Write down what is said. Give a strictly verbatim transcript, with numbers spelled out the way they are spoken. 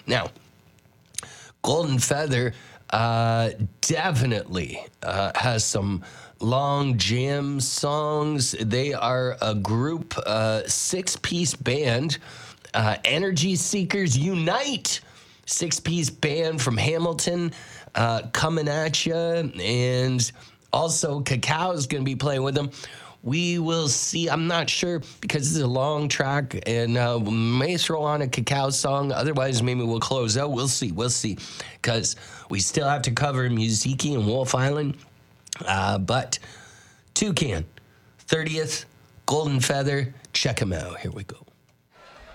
Now, Golden Feather uh, definitely uh, has some long jam songs. They are a group, uh, six-piece band, uh, Energy Seekers Unite, six-piece band from Hamilton, uh, coming at you, and also Cacao is going to be playing with them. We will see. I'm not sure because this is a long track, and uh, we may throw on a Cacao song. Otherwise, maybe we'll close out. We'll see. We'll see, because we still have to cover Muziki and Wolf Island. Uh, but Toucan, thirtieth, Golden Feather. Check them out. Here we go.